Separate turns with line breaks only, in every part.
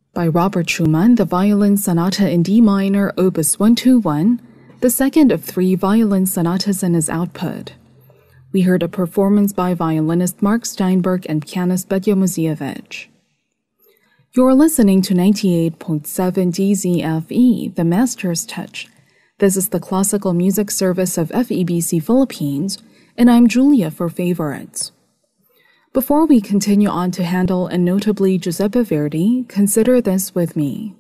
By Robert Schumann, the Violin Sonata in D minor, Opus 121, the second of 3 violin sonatas in his output. We heard a performance by violinist Mark Steinberg and pianist Betya Muzievich. You're listening to 98.7 DZFE, the Master's Touch. This is the classical music service of FEBC Philippines, and I'm Julia for Favorites. Before we continue on to Handel and notably Giuseppe Verdi, consider this with me.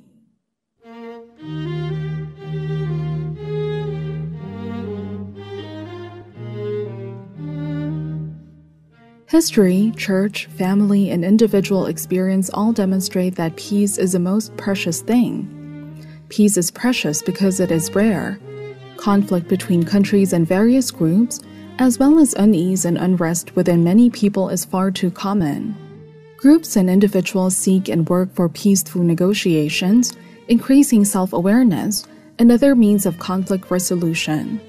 History, church, family, and individual experience all demonstrate that peace is a most precious thing. Peace is precious because it is rare. Conflict between countries and various groups, as well as unease and unrest within many people, is far too common. Groups and individuals seek and work for peace through negotiations, increasing self-awareness, and other means of conflict resolution.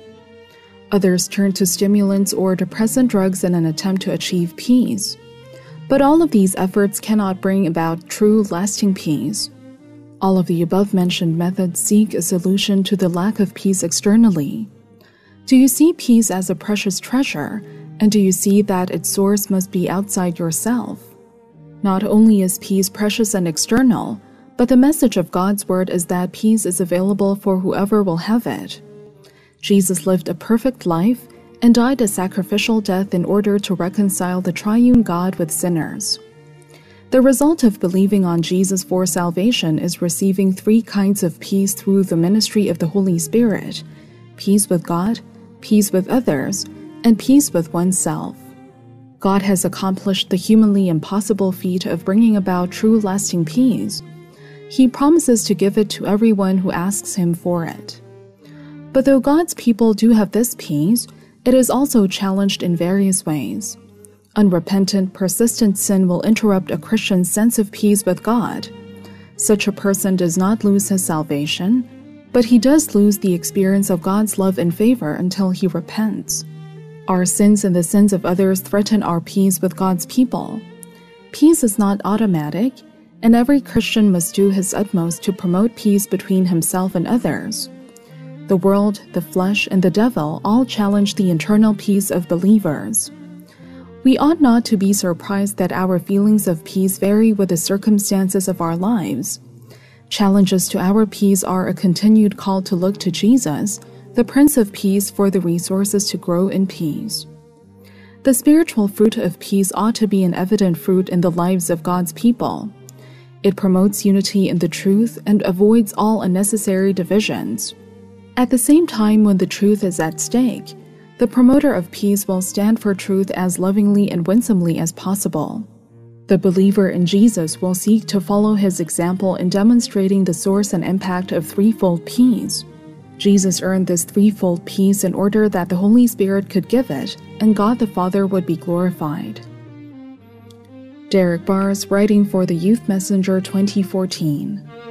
Others turn to stimulants or depressant drugs in an attempt to achieve peace. But all of these efforts cannot bring about true, lasting peace. All of the above-mentioned methods seek a solution to the lack of peace externally. Do you see peace as a precious treasure, and do you see that its source must be outside yourself? Not only is peace precious and external, but the message of God's word is that peace is available for whoever will have it. Jesus lived a perfect life and died a sacrificial death in order to reconcile the triune God with sinners. The result of believing on Jesus for salvation is receiving 3 kinds of peace through the ministry of the Holy Spirit: peace with God, peace with others, and peace with oneself. God has accomplished the humanly impossible feat of bringing about true lasting peace. He promises to give it to everyone who asks him for it. But though God's people do have this peace, it is also challenged in various ways. Unrepentant, persistent sin will interrupt a Christian's sense of peace with God. Such a person does not lose his salvation, but he does lose the experience of God's love and favor until he repents. Our sins and the sins of others threaten our peace with God's people. Peace is not automatic, and every Christian must do his utmost to promote peace between himself and others. The world, the flesh, and the devil all challenge the internal peace of believers. We ought not to be surprised that our feelings of peace vary with the circumstances of our lives. Challenges to our peace are a continued call to look to Jesus, the Prince of Peace, for the resources to grow in peace. The spiritual fruit of peace ought to be an evident fruit in the lives of God's people. It promotes unity in the truth and avoids all unnecessary divisions. At the same time, when the truth is at stake, the promoter of peace will stand for truth as lovingly and winsomely as possible. The believer in Jesus will seek to follow his example in demonstrating the source and impact of threefold peace. Jesus earned this threefold peace in order that the Holy Spirit could give it, and God the Father would be glorified. Derek Barrs, writing for the Youth Messenger 2014.